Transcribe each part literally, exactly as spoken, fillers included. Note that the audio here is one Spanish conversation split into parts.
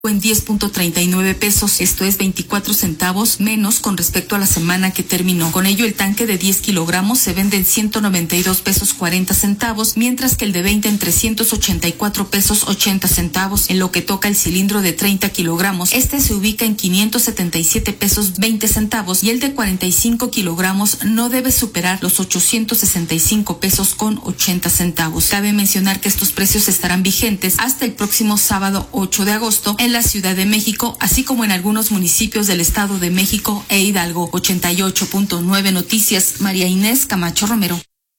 en diez punto treinta y nueve pesos, esto es veinticuatro centavos menos con respecto a la semana que terminó. Con ello, el tanque de diez kilogramos se vende en ciento noventa y dos pesos cuarenta centavos, mientras que el de veinte en trescientos ochenta y cuatro pesos ochenta centavos. En lo que toca el cilindro de treinta kilogramos, este se ubica en quinientos setenta y siete pesos veinte centavos y el de cuarenta y cinco kilogramos no debe superar los ochocientos sesenta y cinco pesos con ochenta centavos. Cabe mencionar que estos precios estarán vigentes hasta el próximo sábado ocho de agosto en la Ciudad de México, así como en algunos municipios del Estado de México e Hidalgo. ochenta y ocho punto nueve Noticias, María Inés Camacho Romero.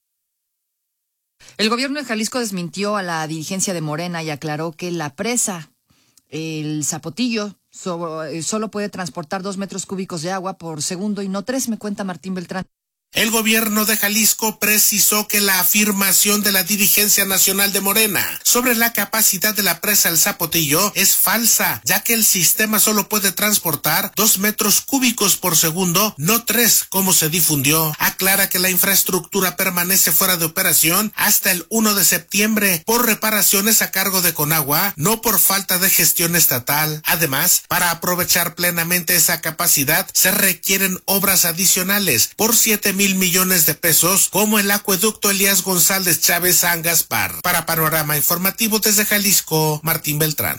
El gobierno de Jalisco desmintió a la dirigencia de Morena y aclaró que la presa, el Zapotillo, so, solo puede transportar dos metros cúbicos de agua por segundo y no tres, me cuenta Martín Beltrán. El gobierno de Jalisco precisó que la afirmación de la dirigencia nacional de Morena sobre la capacidad de la presa El Zapotillo es falsa, ya que el sistema solo puede transportar dos metros cúbicos por segundo, no tres, como se difundió. Aclara que la infraestructura permanece fuera de operación hasta el primero de septiembre por reparaciones a cargo de Conagua, no por falta de gestión estatal. Además, para aprovechar plenamente esa capacidad, se requieren obras adicionales por siete mil millones de pesos, como el acueducto Elías González Chávez San Gaspar. Para Panorama Informativo desde Jalisco, Martín Beltrán.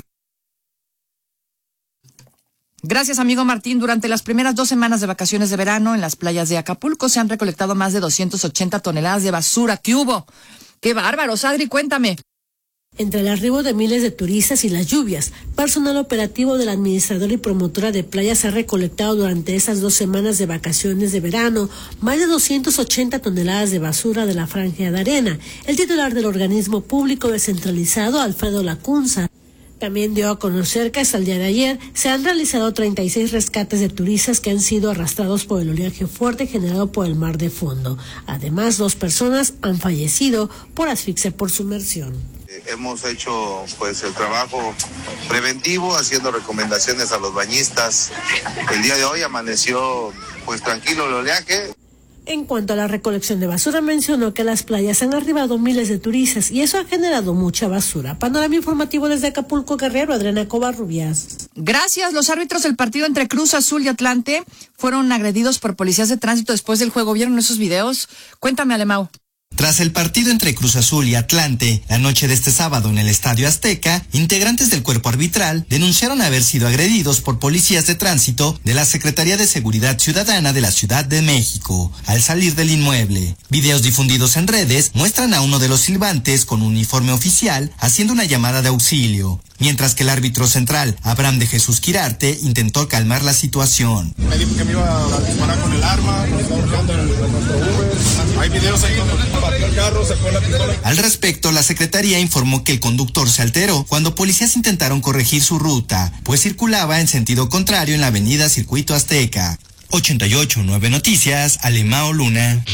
Gracias, amigo Martín. Durante las primeras dos semanas de vacaciones de verano en las playas de Acapulco se han recolectado más de doscientas ochenta toneladas de basura. ¿Qué hubo? ¡Qué bárbaros! Adri, cuéntame. Entre el arribo de miles de turistas y las lluvias, personal operativo del administrador y promotora de playas ha recolectado durante esas dos semanas de vacaciones de verano más de doscientas ochenta toneladas de basura de la franja de arena. El titular del organismo público descentralizado, Alfredo Lacunza, también dio a conocer que hasta el día de ayer se han realizado treinta y seis rescates de turistas que han sido arrastrados por el oleaje fuerte generado por el mar de fondo. Además, dos personas han fallecido por asfixia por sumersión. Hemos hecho pues el trabajo preventivo, haciendo recomendaciones a los bañistas. El día de hoy amaneció pues tranquilo el oleaje. En cuanto a la recolección de basura, mencionó que a las playas han arribado miles de turistas y eso ha generado mucha basura. Panorama informativo desde Acapulco, Guerrero, Adriana Covarrubias. Gracias. Los árbitros del partido entre Cruz Azul y Atlante fueron agredidos por policías de tránsito después del juego. ¿Vieron esos videos? Cuéntame, Alemão. Tras el partido entre Cruz Azul y Atlante, la noche de este sábado en el Estadio Azteca, integrantes del cuerpo arbitral denunciaron haber sido agredidos por policías de tránsito de la Secretaría de Seguridad Ciudadana de la Ciudad de México al salir del inmueble. Videos difundidos en redes muestran a uno de los silbantes con uniforme oficial haciendo una llamada de auxilio, mientras que el árbitro central, Abraham de Jesús Quirarte, intentó calmar la situación. Me dijo que me iba a disparar con el arma, me estaba buscando en el nuestro Uber. Hay videos ahí donde partió el carro, sacó la pistola. Al respecto, la Secretaría informó que el conductor se alteró cuando policías intentaron corregir su ruta, pues circulaba en sentido contrario en la avenida Circuito Azteca. ochenta y ocho punto nueve Noticias, Alemão Luna.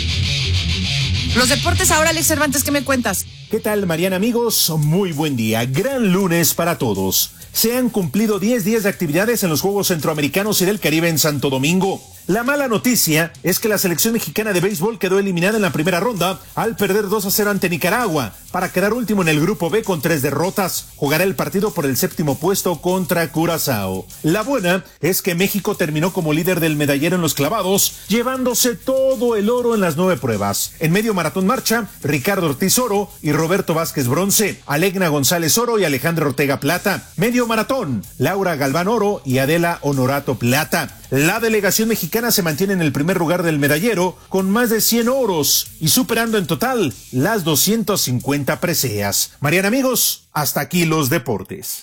Los deportes ahora, Alex Cervantes, ¿qué me cuentas? ¿Qué tal, Mariana, amigos? Muy buen día. Gran lunes para todos. Se han cumplido diez días de actividades en los Juegos Centroamericanos y del Caribe en Santo Domingo. La mala noticia es que la selección mexicana de béisbol quedó eliminada en la primera ronda al perder dos a cero ante Nicaragua, para quedar último en el Grupo B con tres derrotas. Jugará el partido por el séptimo puesto contra Curazao. La buena es que México terminó como líder del medallero en los clavados, llevándose todo el oro en las nueve pruebas. En medio maratón marcha, Ricardo Ortiz oro y Roberto Vázquez bronce, Alegna González oro y Alejandro Ortega plata. Medio maratón, Laura Galván oro y Adela Honorato plata. La delegación mexicana se mantiene en el primer lugar del medallero con más de cien oros y superando en total las doscientas cincuenta preseas. Mariana, amigos, hasta aquí los deportes.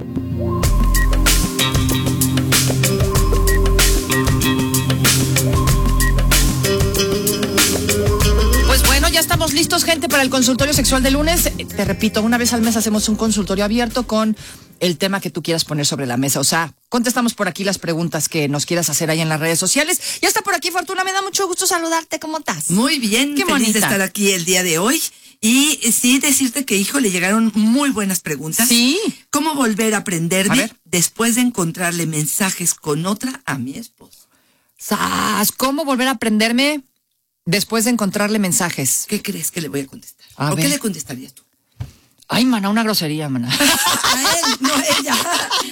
Pues bueno, ya estamos listos, gente, para el consultorio sexual de lunes. Te repito, una vez al mes hacemos un consultorio abierto con el tema que tú quieras poner sobre la mesa. O sea, contestamos por aquí las preguntas que nos quieras hacer ahí en las redes sociales. Ya está por aquí Fortuna, me da mucho gusto saludarte. ¿Cómo estás? Muy bien, qué feliz bonita de estar aquí el día de hoy. Y sí decirte que, hijo, le llegaron muy buenas preguntas. Sí. ¿Cómo volver a aprenderme a ver. después de encontrarle mensajes con otra a mi esposo? ¿Sas? ¿Cómo volver a aprenderme después de encontrarle mensajes? ¿Qué crees que le voy a contestar? A ¿O ver. qué le contestarías tú? Ay, mana, una grosería, mana. A él, no a ella.